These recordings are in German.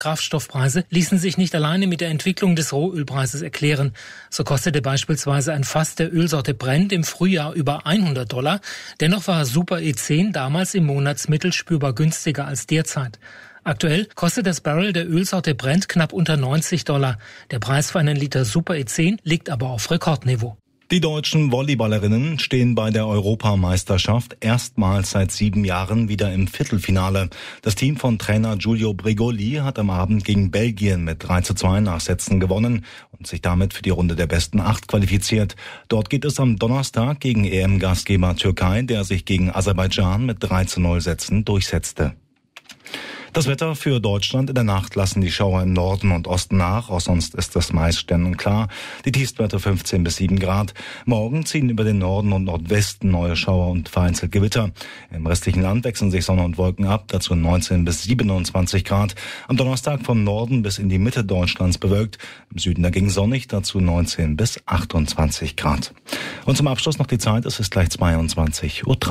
Kraftstoffpreise ließen sich nicht alleine mit der Entwicklung des Rohölpreises erklären. So kostete beispielsweise ein Fass der Ölsorte Brent im Frühjahr über $100. Dennoch war Super E10 damals im Monatsmittel spürbar günstiger als derzeit. Aktuell kostet das Barrel der Ölsorte Brent knapp unter $90. Der Preis für einen Liter Super E10 liegt aber auf Rekordniveau. Die deutschen Volleyballerinnen stehen bei der Europameisterschaft erstmals seit 7 Jahren wieder im Viertelfinale. Das Team von Trainer Giulio Brigoli hat am Abend gegen Belgien mit 3:2 Nachsätzen gewonnen und sich damit für die Runde der besten 8 qualifiziert. Dort geht es am Donnerstag gegen EM-Gastgeber Türkei, der sich gegen Aserbaidschan mit 3:0 Sätzen durchsetzte. Das Wetter für Deutschland: in der Nacht lassen die Schauer im Norden und Osten nach, auch sonst ist es meist sternenklar. Die Tiefstwerte 15 bis 7 Grad. Morgen ziehen über den Norden und Nordwesten neue Schauer und vereinzelt Gewitter. Im restlichen Land wechseln sich Sonne und Wolken ab, dazu 19 bis 27 Grad. Am Donnerstag vom Norden bis in die Mitte Deutschlands bewölkt, im Süden dagegen sonnig, dazu 19 bis 28 Grad. Und zum Abschluss noch die Zeit, es ist gleich 22:03 Uhr.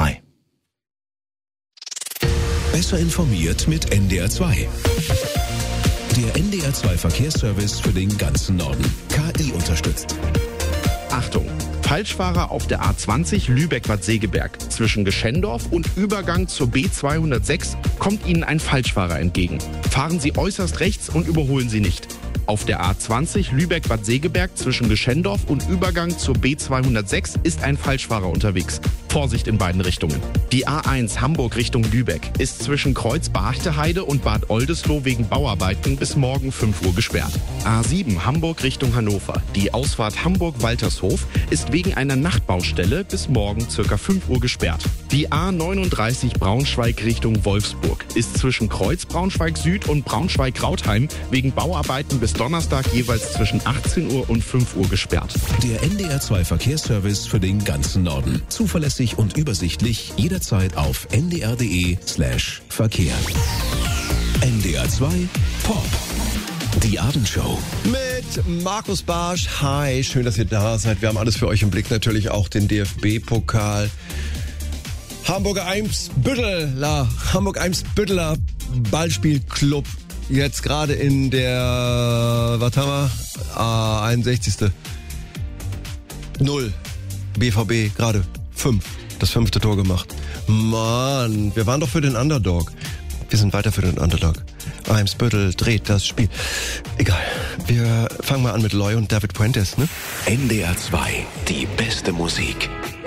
Besser informiert mit NDR 2. Der NDR 2 Verkehrsservice für den ganzen Norden. KI unterstützt. Achtung! Falschfahrer auf der A20 Lübeck-Bad Segeberg. Zwischen Geschendorf und Übergang zur B206 kommt Ihnen ein Falschfahrer entgegen. Fahren Sie äußerst rechts und überholen Sie nicht. Auf der A20 Lübeck-Bad Segeberg zwischen Geschendorf und Übergang zur B206 ist ein Falschfahrer unterwegs. Vorsicht in beiden Richtungen. Die A1 Hamburg Richtung Lübeck ist zwischen Kreuz Barchteheide und Bad Oldesloe wegen Bauarbeiten bis morgen 5 Uhr gesperrt. A7 Hamburg Richtung Hannover. Die Ausfahrt Hamburg-Waltershof ist wegen einer Nachtbaustelle bis morgen ca. 5 Uhr gesperrt. Die A39 Braunschweig Richtung Wolfsburg ist zwischen Kreuz Braunschweig Süd und Braunschweig-Rautheim wegen Bauarbeiten bis Donnerstag jeweils zwischen 18 Uhr und 5 Uhr gesperrt. Der NDR 2 Verkehrsservice für den ganzen Norden. Zuverlässig und übersichtlich, jederzeit auf ndr.de/Verkehr. NDR 2 Pop. Die Abendshow. Mit Markus Barsch. Hi, schön, dass ihr da seid. Wir haben alles für euch im Blick. Natürlich auch den DFB-Pokal. Hamburg-Eimsbütteler Ballspielclub. Jetzt gerade in der, was haben wir? 61. 0. BVB gerade 5. Das 5. Tor gemacht. Mann, wir waren doch für den Underdog. Wir sind weiter für den Underdog. Eimsbüttel dreht das Spiel. Egal, wir fangen mal an mit Loy und David Puentes, ne? NDR 2, die beste Musik.